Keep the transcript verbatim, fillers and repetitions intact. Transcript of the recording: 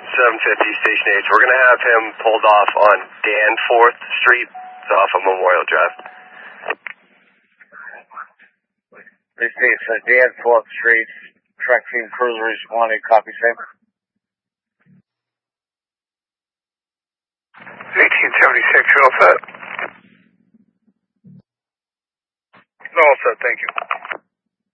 seven fifty, Station H. We're going to have him pulled off on Danforth Street. It's off of Memorial Drive. This is uh, Danforth Street. Track team cruiser is wanted. Copy, same. eighteen seventy-six, you all set? All set, thank you.